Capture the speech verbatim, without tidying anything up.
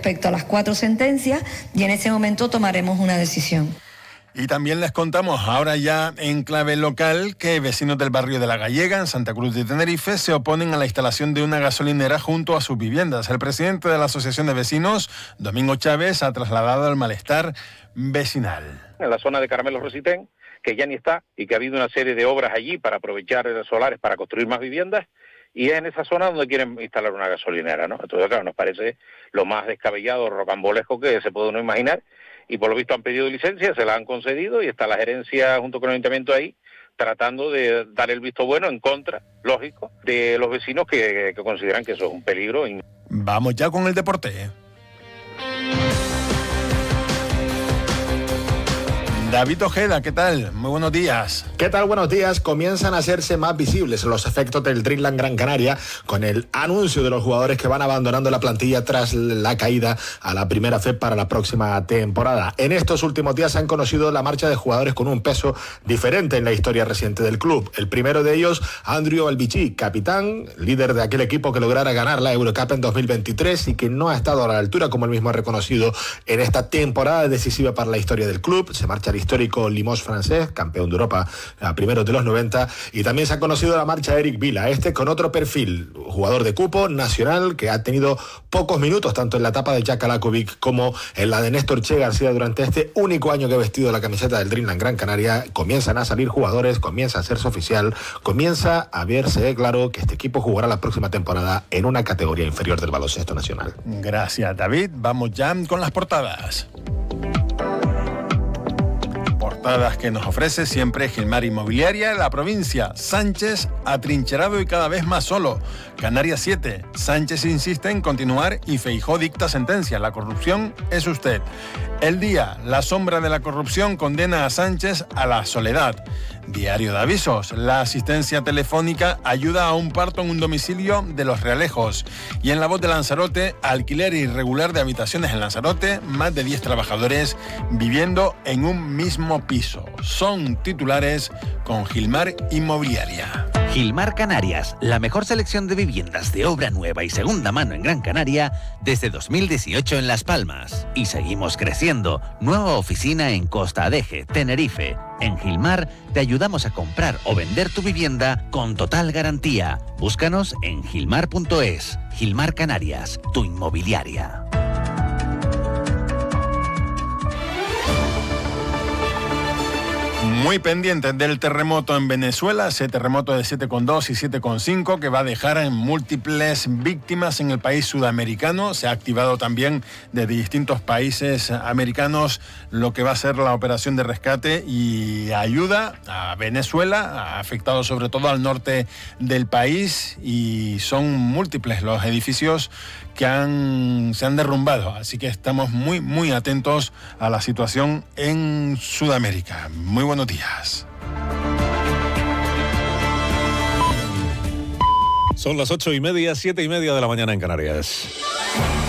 respecto a las cuatro sentencias y en ese momento tomaremos una decisión. Y también les contamos ahora ya en clave local que vecinos del barrio de La Gallega, en Santa Cruz de Tenerife, se oponen a la instalación de una gasolinera junto a sus viviendas. El presidente de la Asociación de Vecinos, Domingo Chávez, ha trasladado el malestar vecinal. En la zona de Carmelo Rositén, que ya ni está, y que ha habido una serie de obras allí para aprovechar los solares para construir más viviendas, y es en esa zona donde quieren instalar una gasolinera, ¿no? Entonces, claro, nos parece lo más descabellado, rocambolesco que se puede uno imaginar, y por lo visto han pedido licencia, se la han concedido, y está la gerencia junto con el ayuntamiento ahí, tratando de dar el visto bueno en contra, lógico, de los vecinos que, que consideran que eso es un peligro. Vamos ya con el deporte. David Ojeda, ¿qué tal? Muy buenos días. ¿Qué tal? Buenos días. Comienzan a hacerse más visibles los efectos del Dreamland Gran Canaria con el anuncio de los jugadores que van abandonando la plantilla tras la caída a la primera F E P para la próxima temporada. En estos últimos días se han conocido la marcha de jugadores con un peso diferente en la historia reciente del club. El primero de ellos, Andrew Albichi, capitán, líder de aquel equipo que lograra ganar la Eurocup en dos mil veintitrés y que no ha estado a la altura, como él mismo ha reconocido, en esta temporada decisiva para la historia del club. Se marcha el histórico Limoges francés, campeón de Europa a primeros de los noventa, y también se ha conocido la marcha de Eric Vila, este con otro perfil, jugador de cupo nacional que ha tenido pocos minutos tanto en la etapa de Jack Kalakovic como en la de Néstor Che García durante este único año que ha vestido la camiseta del Dreamland Gran Canaria. Comienzan a salir jugadores, comienza a hacerse oficial, comienza a verse claro que este equipo jugará la próxima temporada en una categoría inferior del baloncesto nacional. Gracias, David. Vamos ya con las portadas. Portadas que nos ofrece siempre Gilmar Inmobiliaria. La provincia, Sánchez atrincherado y cada vez más solo. Canarias siete, Sánchez insiste en continuar y Feijóo dicta sentencia. La corrupción es usted. El Día, la sombra de la corrupción condena a Sánchez a la soledad. Diario de Avisos, la asistencia telefónica ayuda a un parto en un domicilio de Los Realejos. Y en La Voz de Lanzarote, alquiler irregular de habitaciones en Lanzarote, más de diez trabajadores viviendo en un mismo piso. Son titulares con Gilmar Inmobiliaria. Gilmar Canarias, la mejor selección de viviendas de obra nueva y segunda mano en Gran Canaria desde dos mil dieciocho en Las Palmas. Y seguimos creciendo. Nueva oficina en Costa Adeje, Tenerife. En Gilmar te ayudamos a comprar o vender tu vivienda con total garantía. Búscanos en gilmar punto es. Gilmar Canarias, tu inmobiliaria. Muy pendientes del terremoto en Venezuela, ese terremoto de siete coma dos y siete coma cinco que va a dejar en múltiples víctimas en el país sudamericano. Se ha activado también desde distintos países americanos lo que va a ser la operación de rescate y ayuda a Venezuela, ha afectado sobre todo al norte del país y son múltiples los edificios que han, se han derrumbado, así que estamos muy, muy atentos a la situación en Sudamérica. Muy buenos días. Son las ocho y media, siete y media de la mañana en Canarias.